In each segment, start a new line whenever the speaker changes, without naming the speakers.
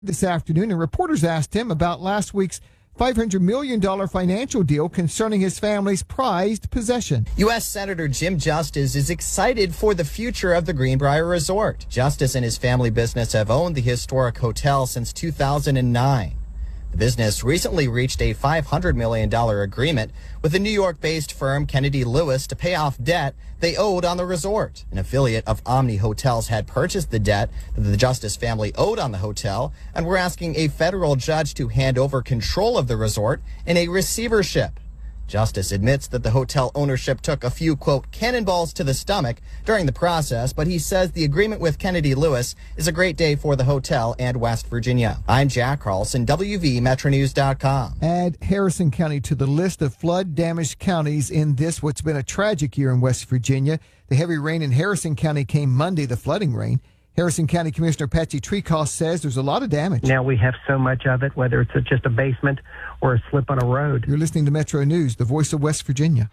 this afternoon, and reporters asked him about last week's $500 million financial deal concerning his family's prized possession.
U.S. Senator Jim Justice is excited for the future of the Greenbrier Resort. Justice and his family business have owned the historic hotel since 2009. The business recently reached a $500 million agreement with the New York-based firm Kennedy Lewis to pay off debt they owed on the resort. An affiliate of Omni Hotels had purchased the debt that the Justice family owed on the hotel, and were asking a federal judge to hand over control of the resort in a receivership. Justice admits that the hotel ownership took a few, quote, cannonballs to the stomach during the process, but he says the agreement with Kennedy Lewis is a great day for the hotel and West Virginia. I'm Jack Carlson, WVMetroNews.com.
Add Harrison County to the list of flood-damaged counties in this what's been a tragic year in West Virginia. The heavy rain in Harrison County came Monday, the flooding rain. Harrison County Commissioner Patsy Treecost says there's a lot of damage.
Now we have so much of it, whether it's just a basement or a slip on a road.
You're listening to Metro News, the voice of West Virginia.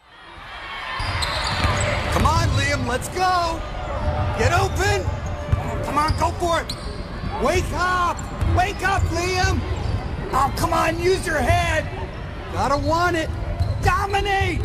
Come on, Liam, let's go. Get open. Come on, go for it. Wake up. Wake up, Liam. Oh, come on, use your head. Gotta want it. Dominate.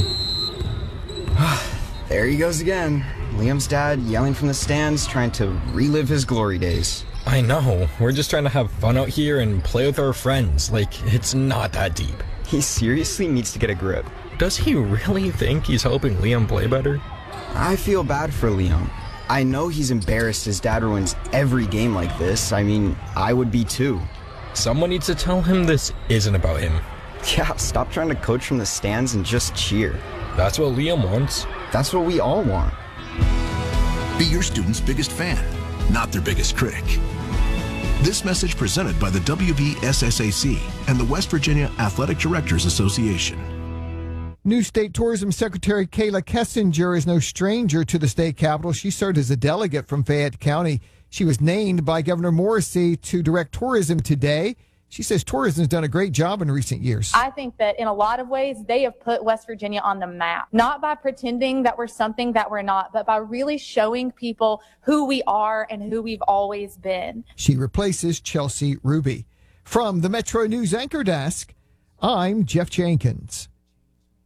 There he goes again. Liam's dad yelling from the stands, trying to relive his glory days.
I know. We're just trying to have fun out here and play with our friends. Like, it's not that deep.
He seriously needs to get a grip.
Does he really think he's helping Liam play better?
I feel bad for Liam. I know he's embarrassed his dad ruins every game like this. I mean, I would be too.
Someone needs to tell him this isn't about him.
Yeah, stop trying to coach from the stands and just cheer.
That's what Liam wants.
That's what we all want.
Be your student's biggest fan, not their biggest critic. This message presented by the WVSSAC and the West Virginia Athletic Directors Association.
New State Tourism Secretary Kayla Kessinger is no stranger to the state capitol. She served as a delegate from Fayette County. She was named by Governor Morrisey to direct tourism today. She says tourism has done a great job in recent years.
I think that in a lot of ways, they have put West Virginia on the map, not by pretending that we're something that we're not, but by really showing people who we are and who we've always been.
She replaces Chelsea Ruby. From the Metro News Anchor Desk, I'm Jeff Jenkins.